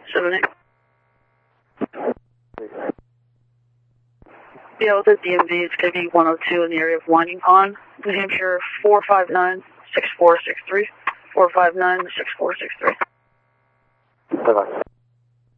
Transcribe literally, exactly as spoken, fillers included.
seven eight. Yeah, with the D M V, it's going to be one oh two in the area of Winding Pond, New Hampshire, four five nine, six four six three. four five nine, six four six three. Bye-bye.